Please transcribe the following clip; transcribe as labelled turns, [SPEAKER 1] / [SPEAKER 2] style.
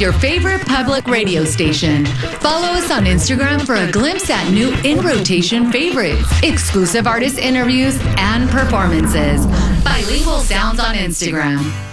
[SPEAKER 1] your favorite public radio station. Follow us on Instagram for a glimpse at new in-rotation favorites, exclusive artist interviews, and performances. Bilingual Sounds on Instagram.